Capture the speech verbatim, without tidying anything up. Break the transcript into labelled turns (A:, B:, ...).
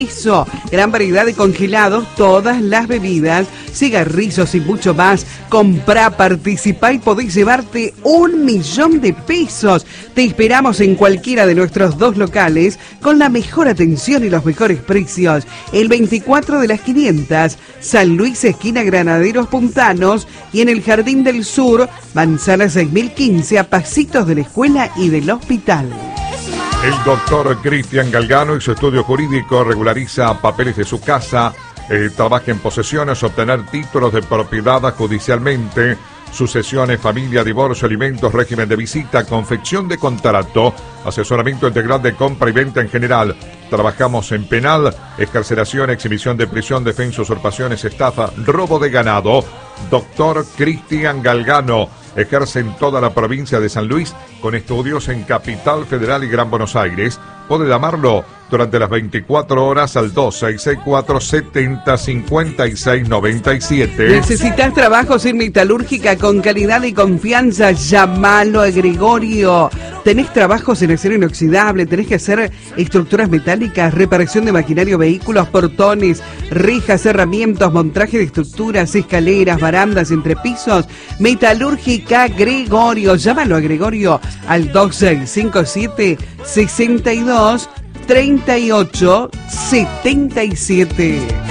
A: Eso, gran variedad de congelados, todas las bebidas, cigarrillos y mucho más. Comprá, participá y podés llevarte un millón de pesos. Te esperamos en cualquiera de nuestros dos locales con la mejor atención y los mejores precios. El veinticuatro de las quinientas, San Luis, esquina Granaderos Puntanos, y en el Jardín del Sur, Manzana seis mil quince, a pasitos de la escuela y del hospital.
B: El doctor Cristian Galgano y su estudio jurídico regulariza papeles de su casa, eh, trabaja en posesiones, obtener títulos de propiedad judicialmente, sucesiones, familia, divorcio, alimentos, régimen de visita, confección de contrato, asesoramiento integral de compra y venta en general. Trabajamos en penal, excarcelación, exhibición de prisión, defensa, usurpaciones, estafa, robo de ganado. Doctor Cristian Galgano ejerce en toda la provincia de San Luis con estudios en Capital Federal y Gran Buenos Aires. Puede llamarlo durante las veinticuatro horas al dos seis seis cuatro, setenta, cincuenta y seis, noventa y siete.
A: ¿Necesitas trabajos en metalúrgica con calidad y confianza? Llámalo a Gregorio. ¿Tenés trabajos en acero inoxidable? ¿Tenés que hacer estructuras metálicas, reparación de maquinario, vehículos, portones, rejas, herramientas, montaje de estructuras, escaleras, barandas, entrepisos? Metalúrgica Gregorio. Llámalo a Gregorio al dos seis cinco siete, sesenta y dos, treinta y ocho, setenta y siete.